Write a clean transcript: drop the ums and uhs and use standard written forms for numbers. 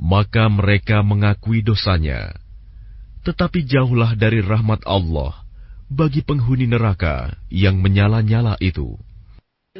maka mereka mengakui dosanya. Tetapi jauhlah dari rahmat Allah bagi penghuni neraka yang menyala-nyala itu.